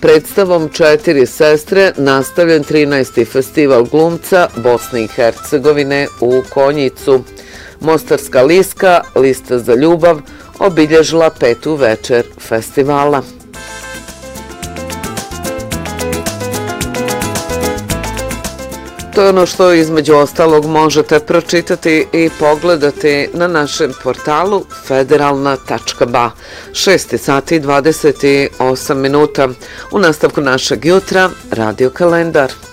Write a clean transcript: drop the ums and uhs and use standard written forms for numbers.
Predstavom Četiri sestre nastavljen 13. festival glumca Bosne i Hercegovine u Konjicu. Mostarska liska, Lista za ljubav, obilježila 5. večer festivala. To je ono što između ostalog možete pročitati i pogledati na našem portalu federalna.ba. 6 sati i 28 minuta. U nastavku našeg jutra Radio kalendar.